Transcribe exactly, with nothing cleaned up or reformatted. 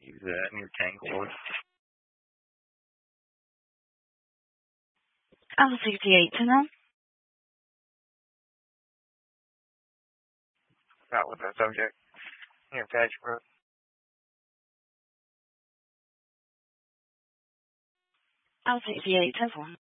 Use that in your Tangled. Alpha sixty-eight to know. Not with the subject. In your patch group. Alpha sixty-eight to one.